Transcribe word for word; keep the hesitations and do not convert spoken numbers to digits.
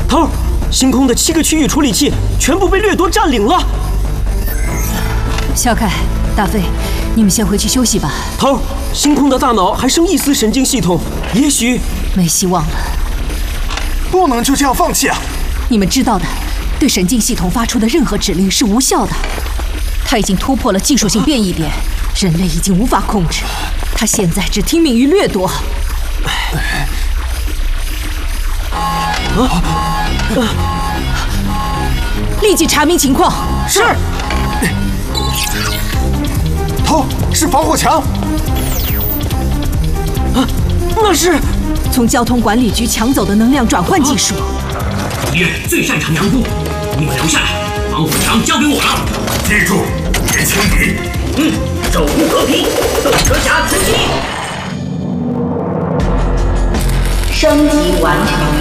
头，星空的七个区域处理器全部被掠夺占领了。 小凯、大飞，你们先回去休息吧。 头，星空的大脑还剩一丝神经系统，也许没希望了。 不能就这样放弃啊！ 你们知道的，对神经系统发出的任何指令是无效的。它已经突破了技术性变异点，人类已经无法控制。它现在只听命于掠夺。立即查明情况。 是。头，是防火墙。 啊，那是从交通管理局抢走的能量转换技术。 敌人最擅长佯攻，你们留下来，防火墙交给我了。 记住，别轻敌。 嗯，守护和平，动车侠出击。 升级完成。